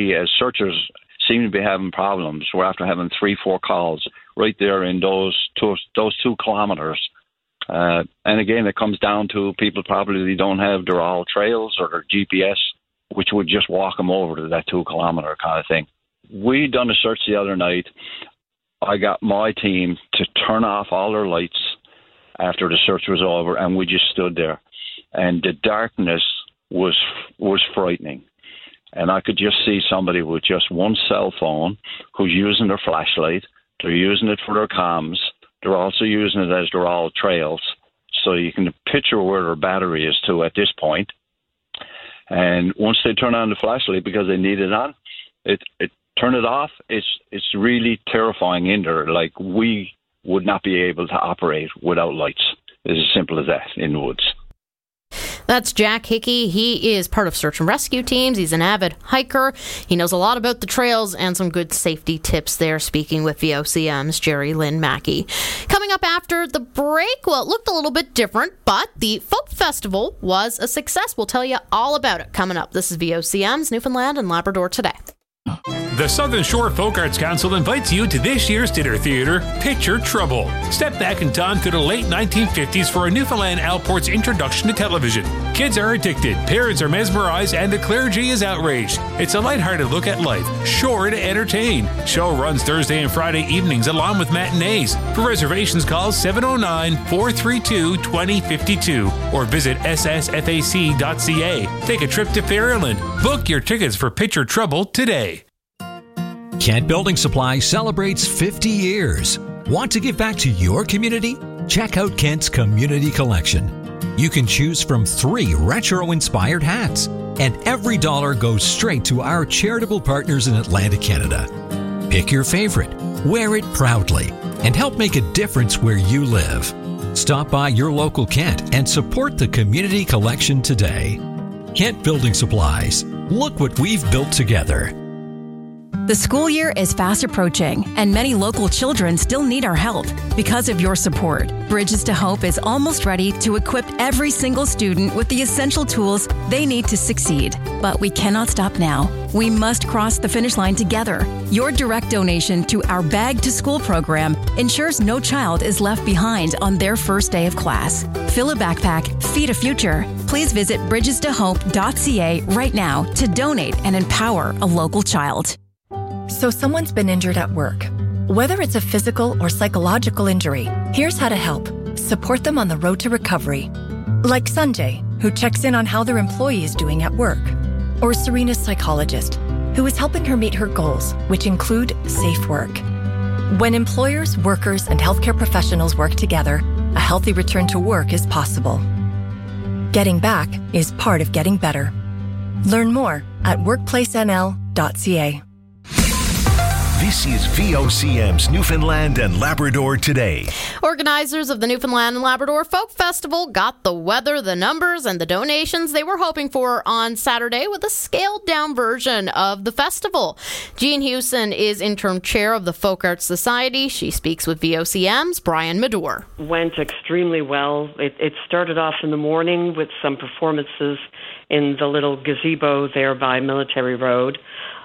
we as searchers seem to be having problems. We're after having 3-4 calls right there in those 2 kilometres. And again, it comes down to people probably don't have their all trails or their GPS, which would just walk them over to that 2 kilometre kind of thing. We done a search the other night. I got my team to turn off all their lights after the search was over, and we just stood there. And the darkness was frightening. And I could just see somebody with just one cell phone who's using their flashlight. They're using it for their comms. They're also using it as their all trails. So you can picture where their battery is to at this point. And once they turn on the flashlight because they need it on, it turn it off. It's really terrifying in there. Like, we would not be able to operate without lights. It's as simple as that in the woods. That's Jack Hickey. He is part of search and rescue teams. He's an avid hiker. He knows a lot about the trails and some good safety tips there, speaking with VOCM's Jerry Lynn Mackey. Coming up after the break, well, it looked a little bit different, but the Folk Festival was a success. We'll tell you all about it coming up. This is VOCM's Newfoundland and Labrador Today. The Southern Shore Folk Arts Council invites you to this year's dinner theatre, Picture Trouble. Step back in time to the late 1950s for a Newfoundland Outport's introduction to television. Kids are addicted, parents are mesmerized, and the clergy is outraged. It's a lighthearted look at life, sure to entertain. Show runs Thursday and Friday evenings along with matinees. For reservations, call 709-432-2052 or visit ssfac.ca. Take a trip to Fairyland. Book your tickets for Picture Trouble today. Kent Building Supply celebrates 50 years. Want to give back to your community? Check out Kent's Community Collection. You can choose from 3 retro-inspired hats, and every dollar goes straight to our charitable partners in Atlantic Canada. Pick your favorite, wear it proudly, and help make a difference where you live. Stop by your local Kent and support the Community Collection today. Kent Building Supplies. Look what we've built together. The school year is fast approaching, and many local children still need our help. Because of your support, Bridges to Hope is almost ready to equip every single student with the essential tools they need to succeed. But we cannot stop now. We must cross the finish line together. Your direct donation to our Bag to School program ensures no child is left behind on their first day of class. Fill a backpack, feed a future. Please visit bridgestohope.ca right now to donate and empower a local child. So someone's been injured at work. Whether it's a physical or psychological injury, here's how to help. Support them on the road to recovery. Like Sanjay, who checks in on how their employee is doing at work. Or Serena's psychologist, who is helping her meet her goals, which include safe work. When employers, workers, and healthcare professionals work together, a healthy return to work is possible. Getting back is part of getting better. Learn more at workplacenl.ca. This is VOCM's Newfoundland and Labrador Today. Organizers of the Newfoundland and Labrador Folk Festival got the weather, the numbers, and the donations they were hoping for on Saturday with a scaled-down version of the festival. Jean Hewson is interim chair of the Folk Arts Society. She speaks with VOCM's Brian Medore. Went extremely well. It started off in the morning with some performances in the little gazebo there by Military Road.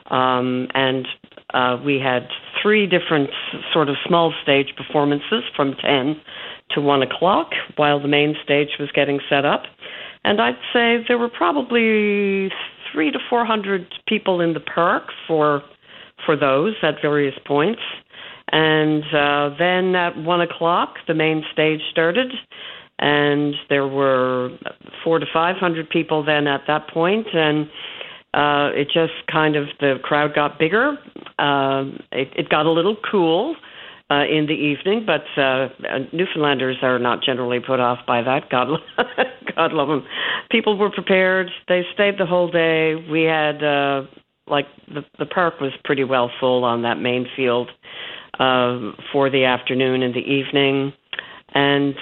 We had 3 different sort of small stage performances from 10 to 1 o'clock while the main stage was getting set up. And I'd say there were probably 300 to 400 people in the park for those at various points. And then at 1 o'clock, the main stage started. And there were 400 to 500 people then at that point. And it just kind of, the crowd got bigger. It got a little cool in the evening, but Newfoundlanders are not generally put off by that. God love them. People were prepared. They stayed the whole day. We had, the park was pretty well full on that main field for the afternoon and the evening. And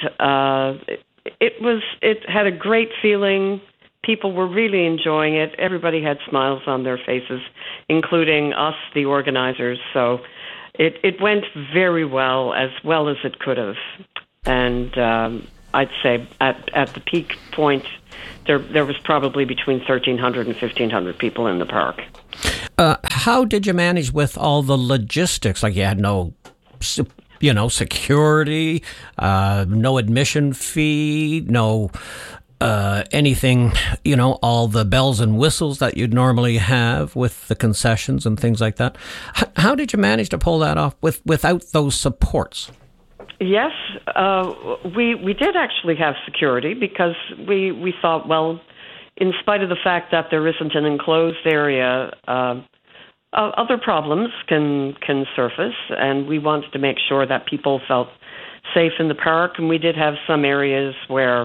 it had a great feeling. People were really enjoying it. Everybody had smiles on their faces, including us, the organizers. So it went very well as it could have. And I'd say at the peak point, there was probably between 1,300 and 1,500 people in the park. How did you manage with all the logistics? Like you had no, security, no admission fee, no anything, all the bells and whistles that you'd normally have with the concessions and things like that. How did you manage to pull that off without those supports? Yes, we did actually have security because we thought, well, in spite of the fact that there isn't an enclosed area, other problems can surface, and we wanted to make sure that people felt safe in the park. And we did have some areas where,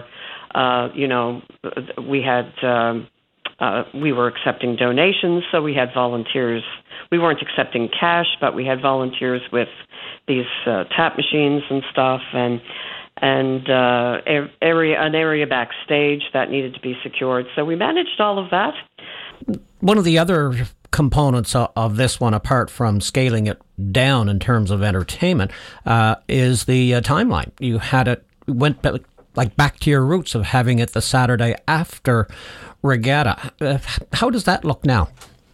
we were accepting donations, so we had volunteers. We weren't accepting cash, but we had volunteers with these tap machines and stuff, and an area backstage that needed to be secured. So we managed all of that. One of the other components of this one, apart from scaling it down in terms of entertainment, is the timeline. You went back to your roots of having it the Saturday after regatta. How does that look now?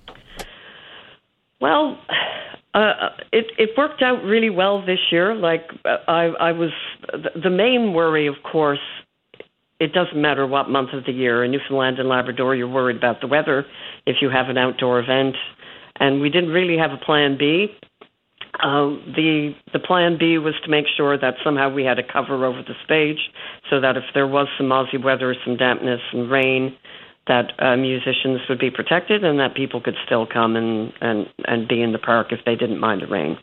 Well, it worked out really well this year. I was the main worry, of course. It doesn't matter what month of the year. In Newfoundland and Labrador, you're worried about the weather if you have an outdoor event. And we didn't really have a plan B. The plan B was to make sure that somehow we had a cover over the stage so that if there was some Aussie weather, some dampness and rain, that musicians would be protected and that people could still come and be in the park if they didn't mind the rain.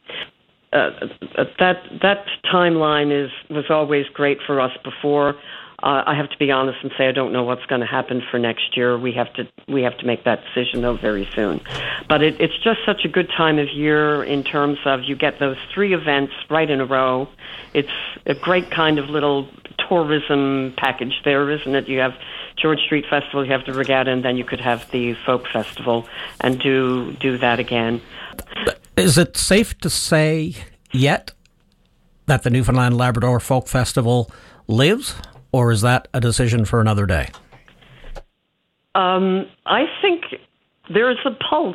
That timeline was always great for us before. I have to be honest and say I don't know what's going to happen for next year. We have to make that decision though very soon. But it's just such a good time of year in terms of you get those 3 events right in a row. It's a great kind of little tourism package there, isn't it? You have George Street Festival, you have the regatta, and then you could have the folk festival and do that again. Is it safe to say yet that the Newfoundland Labrador Folk Festival lives? Or is that a decision for another day? I think there's a pulse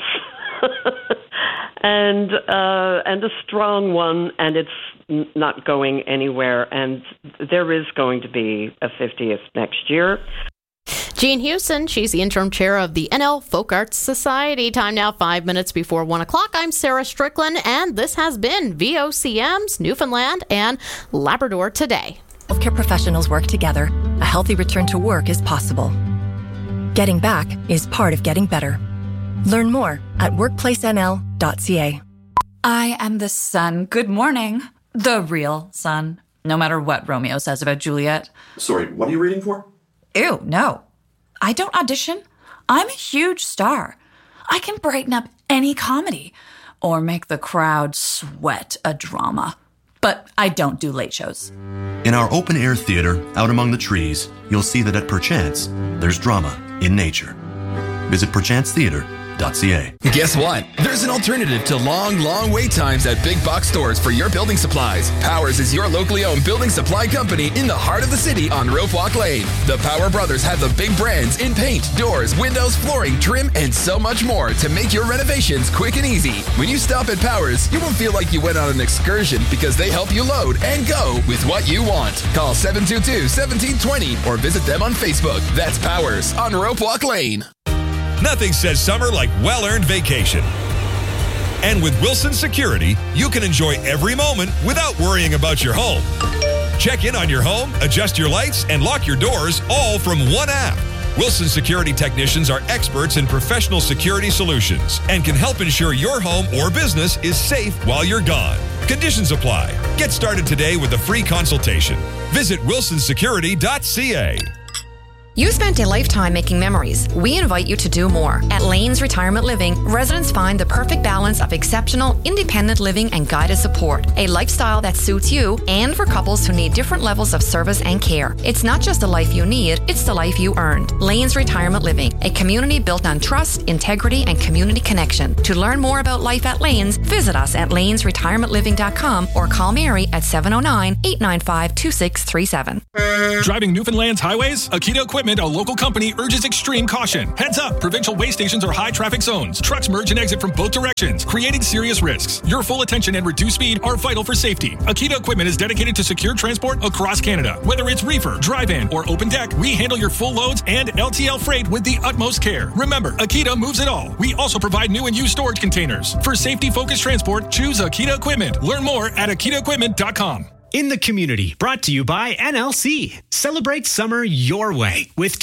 and a strong one, and it's not going anywhere. And there is going to be a 50th next year. Jean Hewson, she's the interim chair of the NL Folk Arts Society. Time now 5 minutes before 1 o'clock. I'm Sarah Strickland, and this has been VOCM's Newfoundland and Labrador Today. Healthcare professionals work together. A healthy return to work is possible. Getting back is part of getting better. Learn more at workplacenl.ca. I am the sun. Good morning. The real sun. No matter what Romeo says about Juliet. Sorry, what are you reading for? Ew, no. I don't audition. I'm a huge star. I can brighten up any comedy or make the crowd sweat a drama. But I don't do late shows. In our open-air theater, out among the trees, you'll see that at Perchance, there's drama in nature. Visit perchancetheater.ca. Guess what? There's an alternative to long wait times at big box stores for your building supplies. Powers is your locally owned building supply company in the heart of the city on Rope Walk Lane. The Power Brothers have the big brands in paint, doors, windows, flooring, trim, and so much more to make your renovations quick and easy. When you stop at Powers, you won't feel like you went on an excursion because they help you load and go with what you want. Call 722-1720 or visit them on Facebook. That's Powers on Rope Walk Lane. Nothing says summer like well-earned vacation. And with Wilson Security, you can enjoy every moment without worrying about your home. Check in on your home, adjust your lights, and lock your doors all from one app. Wilson Security technicians are experts in professional security solutions and can help ensure your home or business is safe while you're gone. Conditions apply. Get started today with a free consultation. Visit wilsonsecurity.ca. You spent a lifetime making memories. We invite you to do more. At Lanes Retirement Living, residents find the perfect balance of exceptional, independent living and guided support. A lifestyle that suits you and for couples who need different levels of service and care. It's not just the life you need, it's the life you earned. Lanes Retirement Living, a community built on trust, integrity, and community connection. To learn more about life at Lanes, visit us at lanesretirementliving.com or call Mary at 709-895-2637. Driving Newfoundland's highways? Aikido Equipment Equipment, a local company, urges extreme caution. Heads up, provincial way stations are high traffic zones. Trucks merge and exit from both directions, creating serious risks. Your full attention and reduced speed are vital for safety. Akita Equipment is dedicated to secure transport across Canada. Whether it's reefer, dry-van, or open deck, we handle your full loads and LTL freight with the utmost care. Remember, Akita moves it all. We also provide new and used storage containers. For safety-focused transport, choose Akita Equipment. Learn more at akitaequipment.com. In the Community, brought to you by NLC. Celebrate summer your way with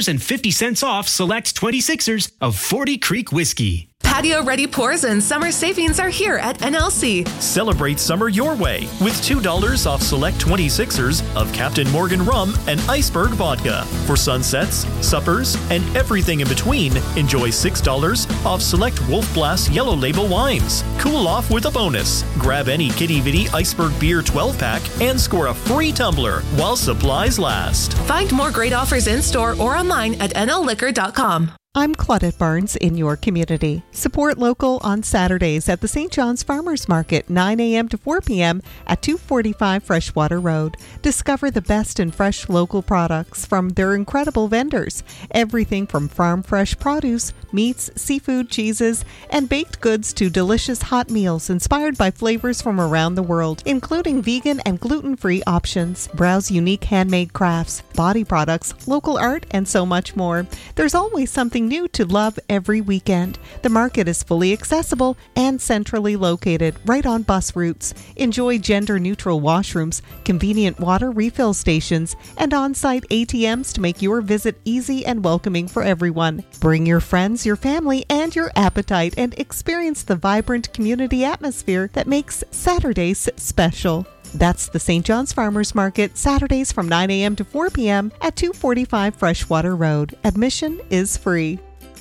$2.50 off select 26ers of 40 Creek Whiskey. Patio-ready pours and summer savings are here at NLC. Celebrate summer your way with $2 off select 26ers of Captain Morgan rum and Iceberg vodka. For sunsets, suppers, and everything in between, enjoy $6 off select Wolf Blast Yellow Label wines. Cool off with a bonus. Grab any Kitty Vitty Iceberg Beer 12-pack and score a free tumbler while supplies last. Find more great offers in-store or online at nlliquor.com. I'm Claudette Barnes in your community. Support local on Saturdays at the St. John's Farmers Market, 9 a.m. to 4 p.m. at 245 Freshwater Road. Discover the best in fresh local products from their incredible vendors. Everything from farm fresh produce, meats, seafood, cheeses, and baked goods to delicious hot meals inspired by flavors from around the world, including vegan and gluten-free options. Browse unique handmade crafts, body products, local art, and so much more. There's always something new to love every weekend. The market is fully accessible and centrally located right on bus routes. Enjoy gender-neutral washrooms, convenient water refill stations, and on-site ATMs to make your visit easy and welcoming for everyone. Bring your friends, your family, and your appetite and experience the vibrant community atmosphere that makes Saturdays special. That's the St. John's Farmers Market, Saturdays from 9 a.m. to 4 p.m. at 245 Freshwater Road. Admission is free.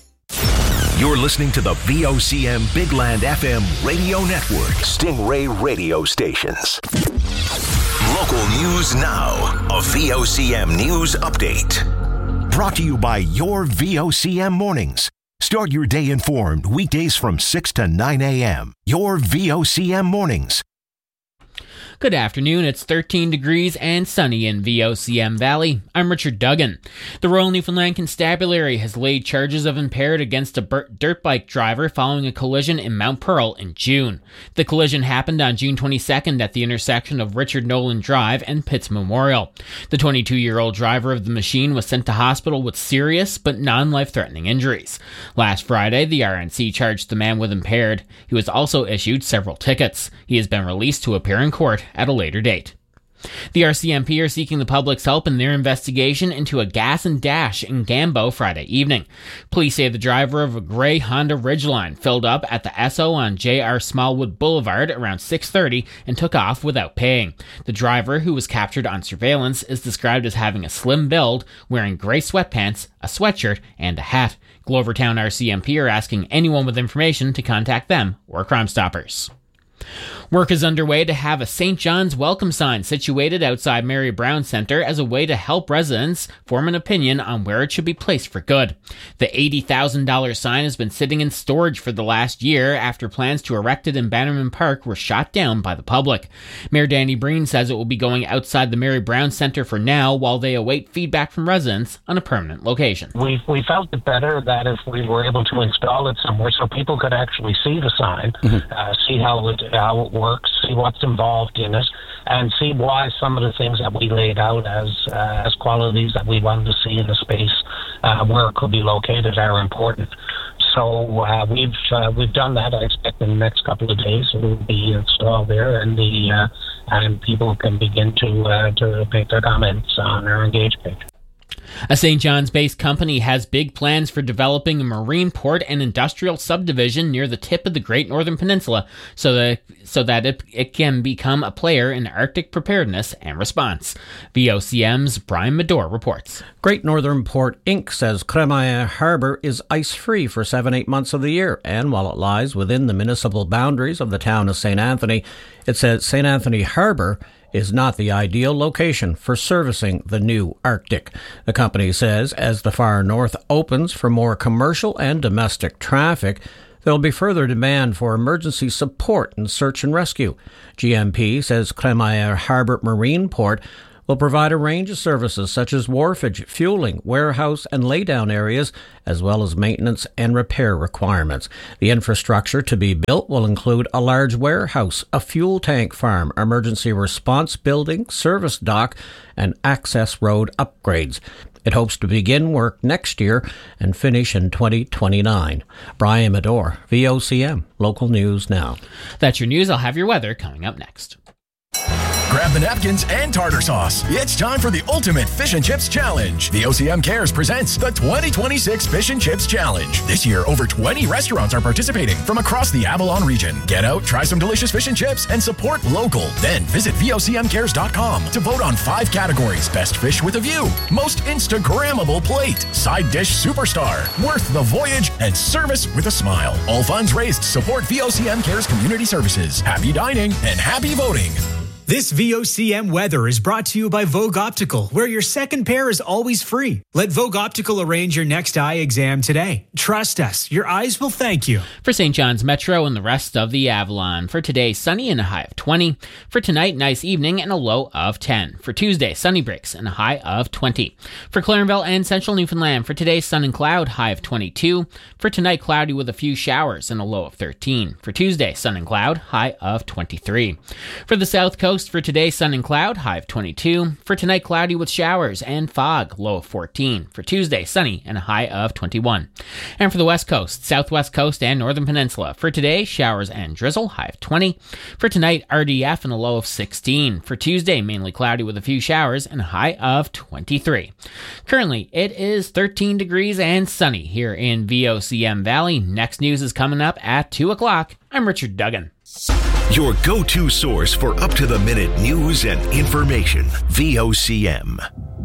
You're listening to the VOCM Big Land FM radio network. Stingray radio stations. Local news now. A VOCM news update. Brought to you by your VOCM mornings. Start your day informed weekdays from 6 to 9 a.m. Your VOCM mornings. Good afternoon, it's 13 degrees and sunny in VOCM Valley. I'm Richard Duggan. The Royal Newfoundland Constabulary has laid charges of impaired against a dirt bike driver following a collision in Mount Pearl in June. The collision happened on June 22nd at the intersection of Richard Nolan Drive and Pitts Memorial. The 22-year-old driver of the machine was sent to hospital with serious but non-life-threatening injuries. Last Friday, the RNC charged the man with impaired. He was also issued several tickets. He has been released to appear in court at a later date. The RCMP are seeking the public's help in their investigation into a gas and dash in Gambo Friday evening. Police say the driver of a gray Honda Ridgeline filled up at the Esso on J.R. Smallwood Boulevard around 6:30 and took off without paying. The driver, who was captured on surveillance, is described as having a slim build, wearing gray sweatpants, a sweatshirt, and a hat. Glovertown RCMP are asking anyone with information to contact them or Crime Stoppers. Work is underway to have a St. John's welcome sign situated outside Mary Brown Centre as a way to help residents form an opinion on where it should be placed for good. The $80,000 sign has been sitting in storage for the last year after plans to erect it in Bannerman Park were shot down by the public. Mayor Danny Breen says it will be going outside the Mary Brown Centre for now while they await feedback from residents on a permanent location. We felt it better that if we were able to install it somewhere so people could actually see the sign, see how it works, see what's involved in it, and see why some of the things that we laid out as qualities that we wanted to see in the space where it could be located are important. So we've done that. I expect in the next couple of days it will be installed there, and people can begin to make their comments on our Engage page. A St. John's-based company has big plans for developing a marine port and industrial subdivision near the tip of the Great Northern Peninsula so that it can become a player in Arctic preparedness and response. VOCM's Brian Medore reports. Great Northern Port Inc. says Crémaillière Harbour is ice-free for 7-8 months of the year, and while it lies within the municipal boundaries of the town of St. Anthony, it says St. Anthony Harbour is not the ideal location for servicing the new Arctic. The company says as the far north opens for more commercial and domestic traffic, there will be further demand for emergency support and search and rescue. GMP says Crémaillière Harbour Marine Port will provide a range of services such as wharfage, fueling, warehouse and laydown areas, as well as maintenance and repair requirements. The infrastructure to be built will include a large warehouse, a fuel tank farm, emergency response building, service dock, and access road upgrades. It hopes to begin work next year and finish in 2029. Brian Medor, VOCM, Local News Now. That's your news. I'll have your weather coming up next. Grab the napkins and tartar sauce. It's time for the Ultimate Fish and Chips Challenge. The OCM Cares presents the 2026 Fish and Chips Challenge. This year, over 20 restaurants are participating from across the Avalon region. Get out, try some delicious fish and chips, and support local. Then visit VOCMcares.com to vote on 5 categories. Best fish with a view, most Instagrammable plate, side dish superstar, worth the voyage, and service with a smile. All funds raised support VOCM Cares Community Services. Happy dining and happy voting. This VOCM weather is brought to you by Vogue Optical, where your second pair is always free. Let Vogue Optical arrange your next eye exam today. Trust us, your eyes will thank you. For St. John's Metro and the rest of the Avalon. For today, sunny and a high of 20. For tonight, nice evening and a low of 10. For Tuesday, sunny breaks and a high of 20. For Clarenville and Central Newfoundland, for today, sun and cloud, high of 22. For tonight, cloudy with a few showers and a low of 13. For Tuesday, sun and cloud, high of 23. For the South Coast, for today, sun and cloud, high of 22. For tonight, cloudy with showers and fog, low of 14. For Tuesday, sunny and a high of 21. And for the West Coast, Southwest Coast, and Northern Peninsula, for today, showers and drizzle, high of 20. For tonight, RDF and a low of 16. For Tuesday, mainly cloudy with a few showers and a high of 23. Currently, it is 13 degrees and sunny here in VOCM Valley. Next news is coming up at 2 o'clock. I'm Richard Duggan. Your go-to source for up-to-the-minute news and information. VOCM.